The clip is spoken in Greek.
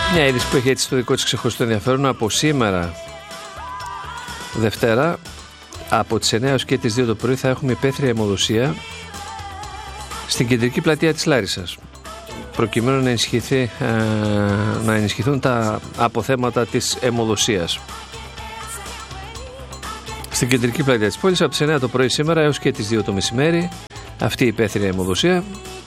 Μια είδηση που έχει έτσι το δικό της ξεχωριστό ενδιαφέρον. Από σήμερα, Δευτέρα, από τις 9 έως και τις 2 το πρωί θα έχουμε υπαίθρια αιμοδοσία στην κεντρική πλατεία της Λάρισσας, προκειμένου να ενισχυθούν τα αποθέματα της αιμοδοσίας. Στην κεντρική πλατεία της πόλης από τις 9 το πρωί σήμερα έως και τις 2 το μεσημέρι αυτή η υπαίθρια αιμοδοσία